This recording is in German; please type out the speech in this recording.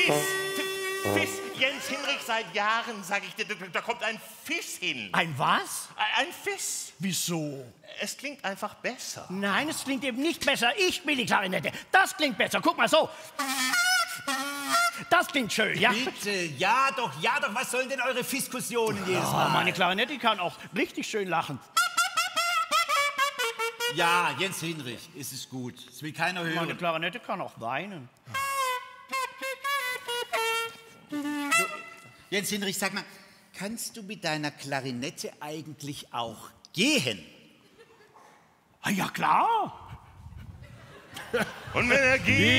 Fiss, Jens Hinrich, seit Jahren, sag ich dir, da kommt ein Fiss hin. Ein was? Ein Fiss. Wieso? Es klingt einfach besser. Nein, es klingt eben nicht besser. Ich spiele die Klarinette. Das klingt besser. Guck mal so. Das klingt schön, ja? Bitte, ja doch, was sollen denn eure Fiskussionen jedes Mal? Meine Klarinette die kann auch richtig schön lachen. Ja, Jens Hinrich, ist es gut. Das will keiner hören. Meine Klarinette kann auch weinen. Jens Hinrich, sag mal, kannst du mit deiner Klarinette eigentlich auch gehen? Ah, ja, klar. Und wenn er geht...